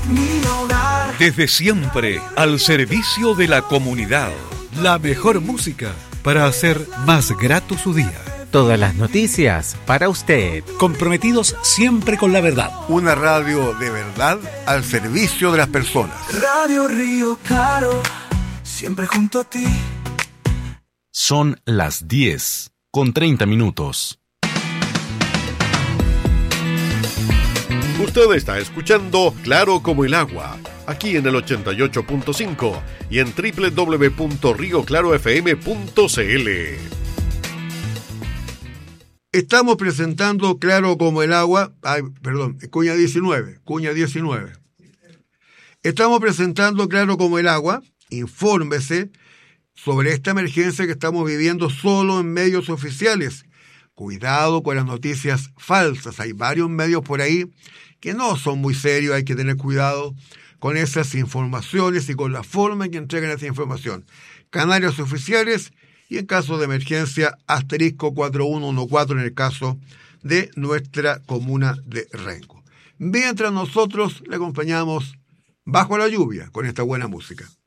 mi hogar. Desde siempre, al servicio de la comunidad. La mejor música para hacer más grato su día. Todas las noticias para usted. Comprometidos siempre con la verdad. Una radio de verdad al servicio de las personas. Radio Río Claro, siempre junto a ti. Son las 10:30. Usted está escuchando Claro como el agua, aquí en el 88.5 y en www.rioclarofm.cl. Estamos presentando Claro como el agua, cuña 19. Estamos presentando Claro como el agua. Infórmese sobre esta emergencia que estamos viviendo solo en medios oficiales. Cuidado con las noticias falsas. Hay varios medios por ahí que no son muy serios. Hay que tener cuidado con esas informaciones y con la forma en que entregan esa información. Canales oficiales y en caso de emergencia, *4114 en el caso de nuestra comuna de Rengo. Mientras nosotros le acompañamos bajo la lluvia con esta buena música.